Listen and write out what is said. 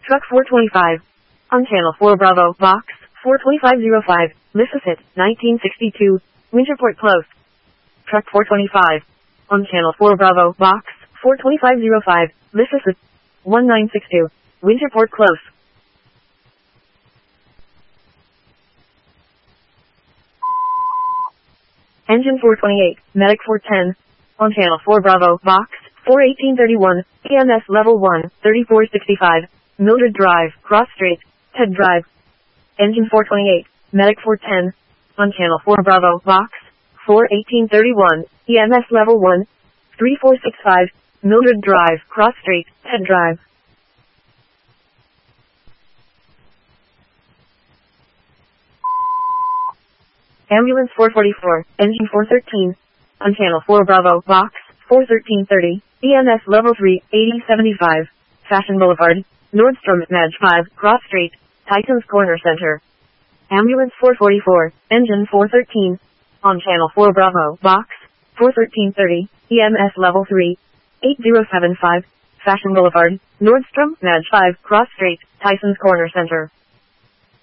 Truck 425. On Channel 4 Bravo, Box 42505, Mississippi, 1962, Winterport Close. Truck 425. On Channel 4 Bravo, Box 42505, Mississippi, 1962, Winterport Close. Engine 428, Medic 410. On Channel 4 Bravo, Box 41831, EMS Level 1, 3465, Mildred Drive, Cross Street, Ted Drive. Engine 428, Medic 410. On Channel 4 Bravo, Box 41831, EMS Level 1, 3465, Mildred Drive, Cross Street, Ted Drive. Ambulance 444, Engine 413. On Channel 4 Bravo, Box 41330, EMS Level 3, 8075, Fashion Boulevard, Nordstrom, Madge 5, Cross Street, Tysons Corner Center. Ambulance 444, Engine 413. On Channel 4 Bravo, Box 41330, EMS Level 3, 8075, Fashion Boulevard, Nordstrom, Madge 5, Cross Street, Tysons Corner Center.